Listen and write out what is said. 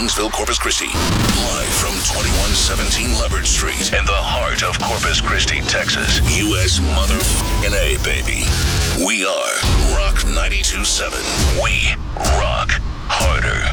Gainesville, Corpus Christi. Live from 2117 Leopard Street in the heart of Corpus Christi, Texas. U.S. motherfucking A, baby. We are Rock 92.7. We rock harder.